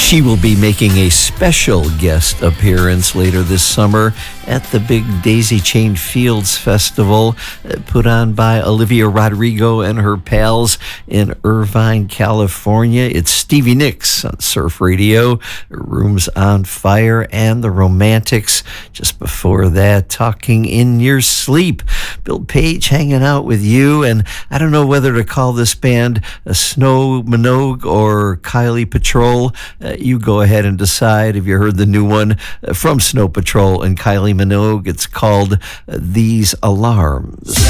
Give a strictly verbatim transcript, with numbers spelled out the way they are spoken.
She will be making a special guest appearance later this summer at the big Daisy Chain Fields Festival, put on by Olivia Rodrigo and her pals in Irvine, California. It's Stevie Nicks on Surf Radio, Rooms on Fire, and The Romantics. Just before that, Talking in Your Sleep. Bill Page hanging out with you, and I don't know whether to call this band a Snow Minogue or Kylie Patrol. Uh, you go ahead and decide. Have you heard the new one uh, from Snow Patrol and Kylie Minogue? It's called uh, These Alarms.